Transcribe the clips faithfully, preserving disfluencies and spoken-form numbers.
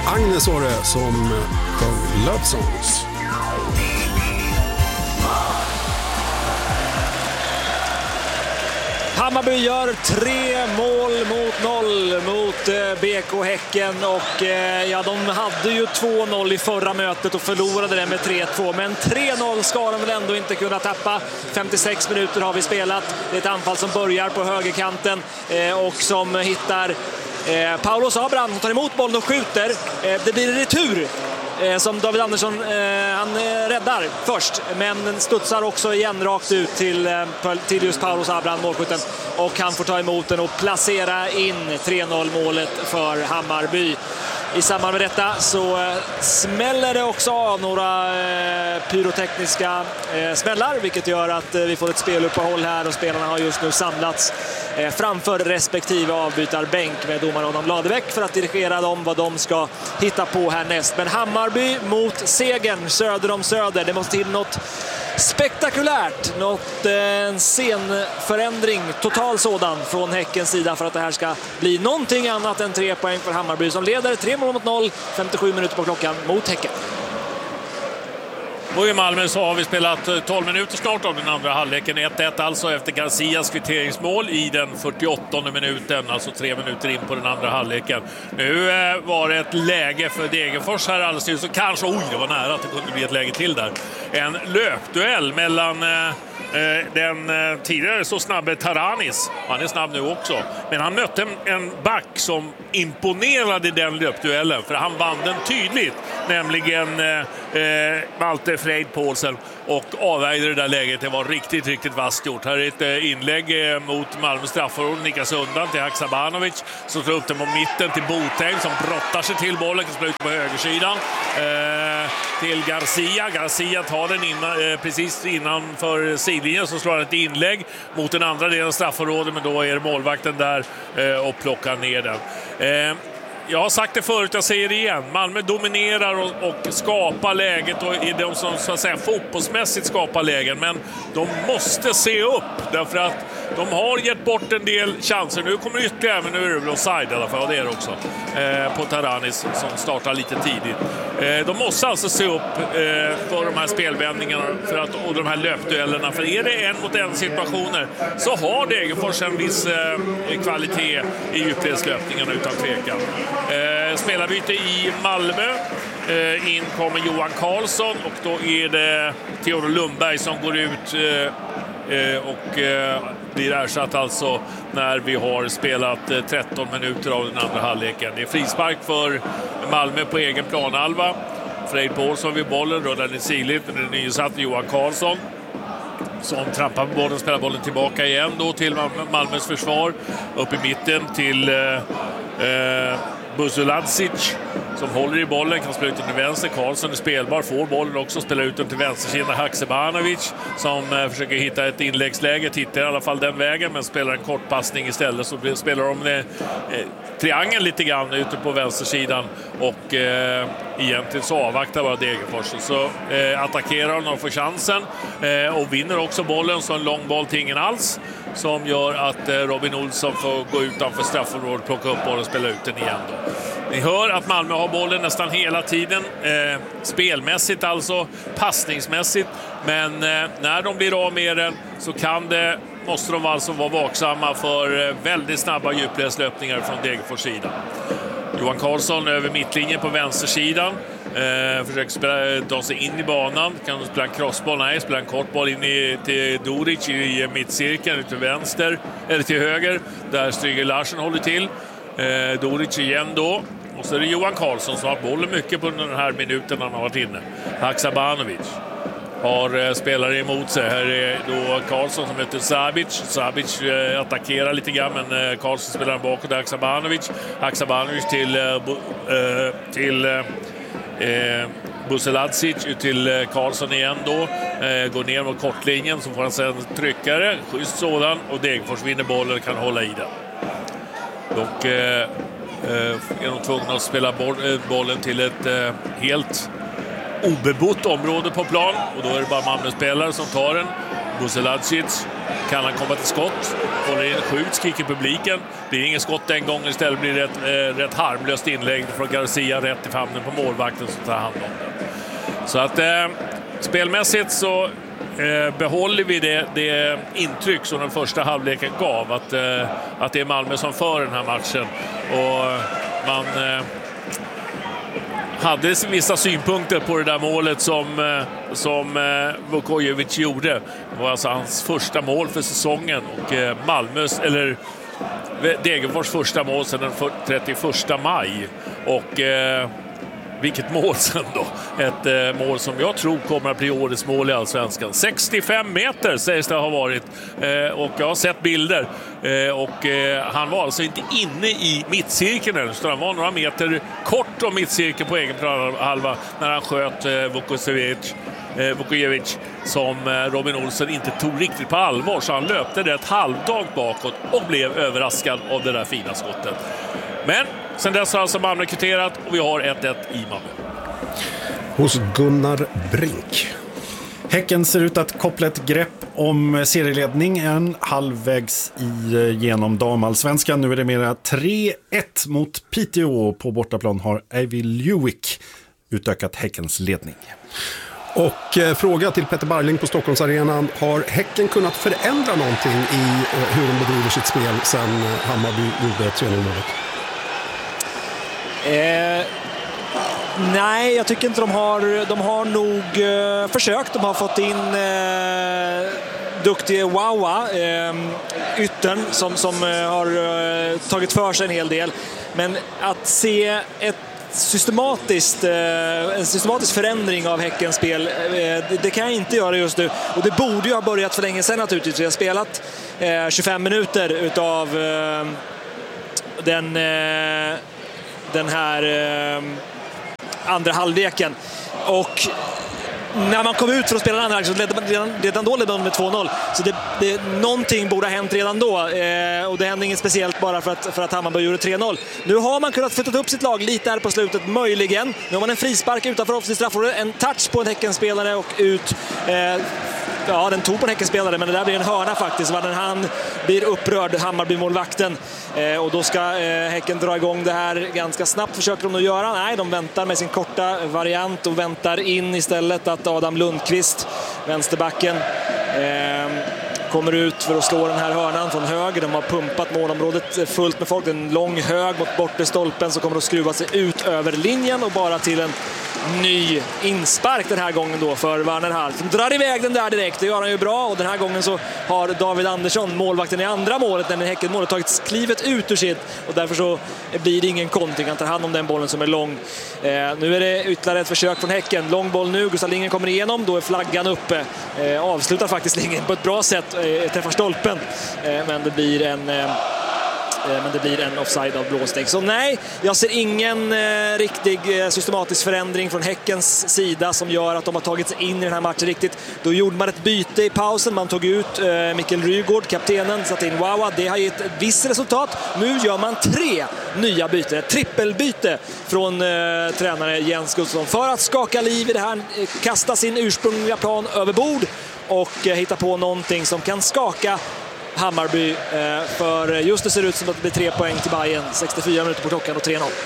Agnes var det som sjöng Love Songs. Hammarby gör tre mål mot noll mot eh, B K Häcken och eh, ja, de hade ju två noll i förra mötet och förlorade det med tre två, men tre noll ska de väl ändå inte kunna tappa. femtiosex minuter har vi spelat. Det är ett anfall som börjar på högerkanten eh, och som hittar eh, Paulos Abraham, som tar emot bollen och skjuter. Eh, det blir en retur Eh, som David Andersson eh, han eh, räddar först, men studsar också igen rakt ut till, eh, till just Paulos Abraham, målskytten, och han får ta emot den och placera in tre noll målet för Hammarby. I samband med detta så eh, smäller det också av några eh, pyrotekniska eh, smällar, vilket gör att eh, vi får ett speluppehåll här och spelarna har just nu samlats eh, framför respektive avbytarbänk med domaren Adam Ladebäck för att dirigera dem vad de ska hitta på härnäst. Men Hammarby mot segern söder om Söder. Det måste till något spektakulärt, något eh, scenförändring, total sådan från Häckens sida för att det här ska bli någonting annat än tre poäng för Hammarby som leder tre mål mot noll, femtiosju minuter på klockan mot Häcken. Och i Malmö så har vi spelat tolv minuter snart av den andra halvleken. ett ett alltså efter Garcias kvitteringsmål i den fyrtioåttonde minuten, alltså tre minuter in på den andra halvleken. Nu eh, var det ett läge för Degerfors här alldeles nyss, så kanske, oj det var nära att det kunde bli ett läge till där. En löpduell mellan eh, den eh, tidigare så snabbe Taranis, han är snabb nu också, men han mötte en, en back som imponerade den löpduellen, för han vann den tydligt, nämligen eh, eh, Malte Freid Paulsen, och avvägde det där läget. Det var riktigt, riktigt vasst gjort. Här är ett eh, inlägg eh, mot Malmö straffområde, nickas undan till Haksabanovic som slår upp den på mitten till Botheim som brottar sig till bollen, kan slå ut på högersidan eh, till Garcia. Garcia tar den innan, eh, precis innanför sidlinjen, så slår han ett inlägg mot den andra delen av straffområdet, men då är det målvakten där eh, och plockar ner den. Eh, Jag har sagt det förut, jag säger det igen. Malmö dominerar och, och skapar läget och är de som så att säga fotbollsmässigt skapar lägen. Men de måste se upp därför att de har gett bort en del chanser. Nu kommer det ytterligare, men nu är det väl offside i alla fall. Det är det också. Eh, på Taranis som startar lite tidigt. Eh, de måste alltså se upp eh, för de här spelvändningarna för att, och de här löpduellerna. För är det en mot en situationer så har Degerfors en viss eh, kvalitet i djupledslöpningarna utan tvekan. Eh, spelarbyte i Malmö. Eh, in kommer Johan Karlsson och då är det Theodor Lundberg som går ut eh, eh, och eh, blir ersatt alltså när vi har spelat eh, tretton minuter av den andra halvleken. Det är frispark för Malmö på egen planhalva. Freid Paulsson vid bollen, rullar den sidligt, men den nysatte Johan Karlsson som trampar på bollen, spelar bollen tillbaka igen då till Malmös försvar, upp i mitten till eh, eh, Busuladzic som håller i bollen, kan spela ut den till vänster. Karlsson är spelbar, får bollen också, spelar ut den till vänstersidan. Haksabanovic som eh, försöker hitta ett inläggsläge, tittar i alla fall den vägen, men spelar en kort passning istället, så spelar de eh, triangeln lite grann ute på vänstersidan och eh, egentligen så avvaktar bara Degerfors. Så eh, attackerar de och får chansen eh, och vinner också bollen, så en lång boll till ingen alls som gör att eh, Robin Olsson får gå utanför straffområdet, plocka upp bollen och spela ut den igen då. Ni hör att Malmö har bollen nästan hela tiden, eh, spelmässigt alltså, passningsmässigt, men eh, när de blir av med den så kan det, måste de alltså vara vaksamma för eh, väldigt snabba djupledslöpningar från Degerfors sida. Johan Karlsson över mittlinjen på vänstersidan. Eh, försöker spela, ta sig in i banan. Kan du spela en crossboll? Nej, spela en kort boll in i, till Doric i mittcirkeln, till vänster, eller till höger. Där Stryger Larsen håller till. Eh, Doric igen då. Och så är det Johan Karlsson som har bollen mycket på den här minuten han har varit inne. Haksabanovic har eh, spelare emot sig. Här är då Karlsson som heter Sabic. Sabic eh, attackerar lite grann, men eh, Karlsson spelar bakåt. Haksabanovic. Haksabanovic till, eh, bo, eh, till eh, eh, Buseladzic, ut till eh, Karlsson igen då. Eh, går ner mot kortlinjen, så får han sen tryckare. Schysst sådan. Och Degerfors vinner bollen, kan hålla i den. Och eh, är de tvungna att spela bollen till ett eh, helt obebott område på plan, och då är det bara Malmö-spelare som tar den. Buseladzic kan han komma till skott. Håller in sjukt, skriker publiken. Blir inget skott den gången, istället blir det ett eh, rätt harmlöst inlägg från Garcia rätt i famnen på målvakten som tar hand om det. Så att eh, spelmässigt så eh, behåller vi det, det intryck som den första halvleken gav, att, eh, att det är Malmö som för den här matchen. Och man eh, hade vissa synpunkter på det där målet som, eh, som eh, Vukojevic gjorde. Det var alltså hans första mål för säsongen, och eh, Malmös, eller Degerfors första mål sedan den trettioförsta maj. Och eh, vilket mål sen då. Ett eh, mål som jag tror kommer att bli årets mål i Allsvenskan. sextiofem meter sägs det ha varit. Eh, och jag har sett bilder. Eh, och eh, han var alltså inte inne i mittcirkeln, utan han var några meter kort om mittcirkeln på egen halva när han sköt eh, Vukojevic. Eh, Vukojevic som eh, Robin Olsen inte tog riktigt på allvar, så han löpte det ett halvdag bakåt och blev överraskad av det där fina skottet. Men sen dess har alltså Malmö kvitterat och vi har ett ett i Malmö. Hos Gunnar Brink. Häcken ser ut att koppla ett grepp om serieledningen halvvägs i genom damallsvenskan. Nu är det mera tre ett mot Piteå. På bortaplan har Ivy Lewick utökat Häckens ledning. Och eh, fråga till Petter Barling på Stockholmsarenan. Har Häcken kunnat förändra någonting i eh, hur de bedriver sitt spel sen eh, Hammarby gjorde tre noll-målet? Eh, nej, jag tycker inte de har. De har nog eh, försökt. De har fått in eh, duktiga Wawa, eh, yttern som, som eh, har eh, tagit för sig en hel del. Men att se ett systematiskt, eh, en systematisk förändring av Häckens spel, eh, det, det kan jag inte göra just nu. Och det borde ju ha börjat för länge sedan naturligtvis. Vi har spelat eh, tjugofem minuter utav eh, den, eh, den här eh, andra halvleken. Och när man kom ut för att spela den andra så ledde man redan, redan då ledde man med två noll. Så det, det, någonting borde ha hänt redan då. Eh, och det hände inget speciellt bara för att, för att Hammarby gjorde tre noll. Nu har man kunnat flytta upp sitt lag lite här på slutet, möjligen. Nu har man en frispark utanför offensivt straffområde, en touch på en Häckenspelare och ut. Eh, ja, den tog på en Häckenspelare, men det där blir en hörna faktiskt. När han blir upprörd, Hammarby-målvakten. Eh, och då ska eh, Häcken dra igång det här ganska snabbt, försöker de att göra. Nej, de väntar med sin korta variant och väntar in istället att Adam Lundqvist, vänsterbacken, eh, kommer ut för att slå den här hörnan från höger. De har pumpat målområdet fullt med folk. En lång hög mot bortre stolpen, så kommer de skruva sig ut över linjen och bara till en ny inspark den här gången då för Werner Hall. De drar iväg den där direkt, det gör han ju bra, och den här gången så har David Andersson, målvakten i andra målet, när Häckenmålet tagit klivet ut ur sitt, och därför så blir det ingen kontring. Han tar hand om den bollen som är lång. Eh, nu är det ytterligare ett försök från Häcken. Lång boll nu, Gustav Lindgren kommer igenom, då är flaggan uppe. Eh, avslutar faktiskt Lindgren på ett bra sätt, eh, träffar stolpen, eh, men det blir en eh, men det blir en offside av blåsteg. Så nej, jag ser ingen eh, riktig eh, systematisk förändring från Häckens sida som gör att de har tagit sig in i den här matchen riktigt. Då gjorde man ett byte i pausen. Man tog ut eh, Mikael Rygård, kaptenen, satt in Wawa. Det har gett ett visst resultat. Nu gör man tre nya byten. Ett trippelbyte från eh, tränare Jens Gustafsson för att skaka liv i det här. Eh, kasta sin ursprungliga plan över bord och eh, hitta på någonting som kan skaka Hammarby, för just det ser ut som att det blir tre poäng till Bayern. sextiofyra minuter på klockan och tre noll.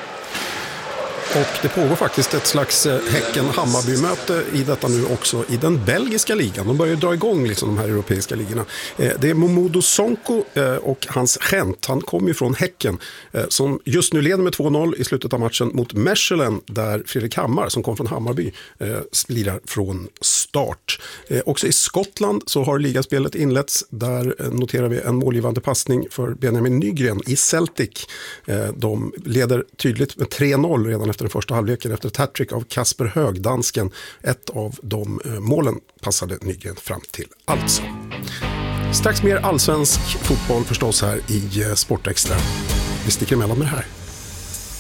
Och det pågår faktiskt ett slags Häcken-Hammarby-möte i detta nu också i den belgiska ligan. De börjar ju dra igång liksom de här europeiska ligorna. Det är Momodo Sonko och hans Gent. Han kommer ju från Häcken som just nu leder med två noll i slutet av matchen mot Mechelen, där Fredrik Hammar som kom från Hammarby lirar från start. Också i Skottland så har ligaspelet inletts. Där noterar vi en målgivande passning för Benjamin Nygren i Celtic. De leder tydligt med tre noll redan efter den första halvleken efter ett hattrick av Kasper Högdansken. Ett av de målen passade Nygren fram till alltså. Strax mer allsvensk fotboll förstås här i Sportextra. Vi sticker emellan med det här.